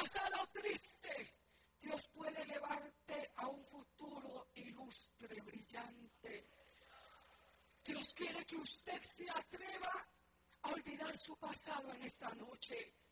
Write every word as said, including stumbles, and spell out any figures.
pasado triste, Dios puede llevarte a un futuro ilustre, brillante. Dios quiere que usted se atreva a olvidar su pasado en esta noche.